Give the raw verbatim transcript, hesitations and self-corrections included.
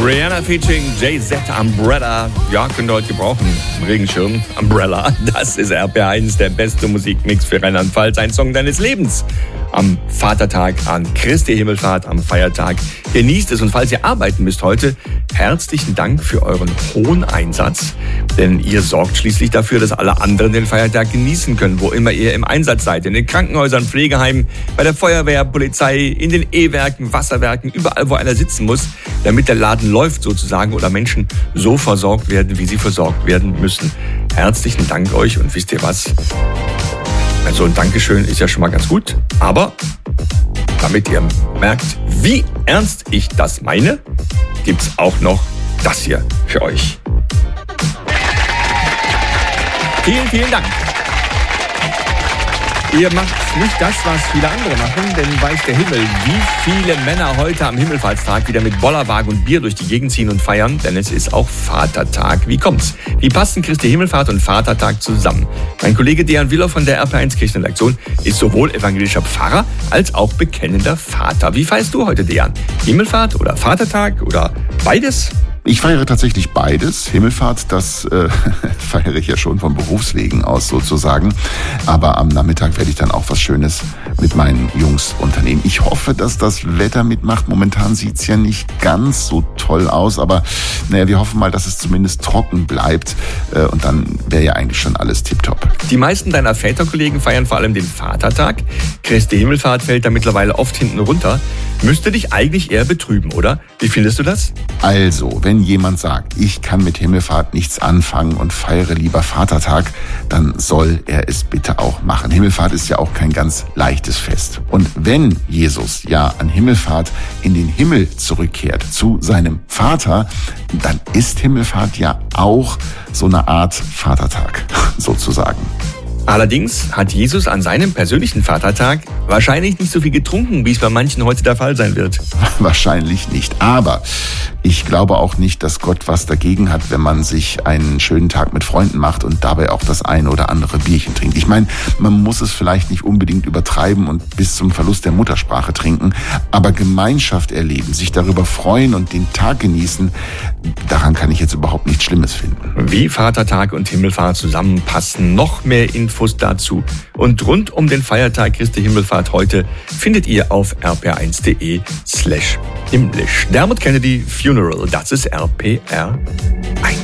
Rihanna featuring Jay-Z, Umbrella. Ja, könnt ihr heute gebrauchen. Regenschirm, Umbrella. Das ist R P eins, der beste Musikmix für Rheinland-Pfalz. Ein Song deines Lebens. Am Vatertag, an Christi Himmelfahrt, am Feiertag. Genießt es und falls ihr arbeiten müsst heute, herzlichen Dank für euren hohen Einsatz. Denn ihr sorgt schließlich dafür, dass alle anderen den Feiertag genießen können, wo immer ihr im Einsatz seid. In den Krankenhäusern, Pflegeheimen, bei der Feuerwehr, Polizei, in den E-Werken, Wasserwerken, überall, wo einer sitzen muss, damit der Laden läuft sozusagen oder Menschen so versorgt werden, wie sie versorgt werden müssen. Herzlichen Dank euch und wisst ihr was? Also ein Dankeschön ist ja schon mal ganz gut, aber damit ihr merkt, wie ernst ich das meine, gibt's auch noch das hier für euch. Vielen, vielen Dank. Ihr macht nicht das, was viele andere machen, denn weiß der Himmel, wie viele Männer heute am Himmelfahrtstag wieder mit Bollerwagen und Bier durch die Gegend ziehen und feiern, denn es ist auch Vatertag. Wie kommt's? Wie passen Christi Himmelfahrt und Vatertag zusammen? Mein Kollege Dejan Willer von der R P eins Kirchenredaktion ist sowohl evangelischer Pfarrer als auch bekennender Vater. Wie feierst du heute, Dejan? Himmelfahrt oder Vatertag oder beides? Ich feiere tatsächlich beides. Himmelfahrt, das äh, feiere ich ja schon von Berufswegen aus sozusagen. Aber am Nachmittag werde ich dann auch was Schönes mit meinen Jungs unternehmen. Ich hoffe, dass das Wetter mitmacht. Momentan sieht's ja nicht ganz so toll aus. Aber naja, wir hoffen mal, dass es zumindest trocken bleibt. Äh, und dann wäre ja eigentlich schon alles tipptopp. Die meisten deiner Väterkollegen feiern vor allem den Vatertag. Christi Himmelfahrt fällt da mittlerweile oft hinten runter. Müsste dich eigentlich eher betrüben, oder? Wie findest du das? Also, wenn jemand sagt, ich kann mit Himmelfahrt nichts anfangen und feiere lieber Vatertag, dann soll er es bitte auch machen. Himmelfahrt ist ja auch kein ganz leichtes Fest. Und wenn Jesus ja an Himmelfahrt in den Himmel zurückkehrt, zu seinem Vater, dann ist Himmelfahrt ja auch so eine Art Vatertag, sozusagen. Allerdings hat Jesus an seinem persönlichen Vatertag wahrscheinlich nicht so viel getrunken, wie es bei manchen heute der Fall sein wird. Wahrscheinlich nicht. Aber ich glaube auch nicht, dass Gott was dagegen hat, wenn man sich einen schönen Tag mit Freunden macht und dabei auch das eine oder andere Bierchen trinkt. Ich meine, man muss es vielleicht nicht unbedingt übertreiben und bis zum Verlust der Muttersprache trinken, aber Gemeinschaft erleben, sich darüber freuen und den Tag genießen, daran kann ich jetzt überhaupt nichts Schlimmes finden. Wie Vatertag und Himmelfahrt zusammenpassen, noch mehr Infos dazu und rund um den Feiertag Christi Himmelfahrt heute findet ihr auf r p eins punkt d e slash himmlisch. Dermot Kennedy Funeral, das ist R P R eins.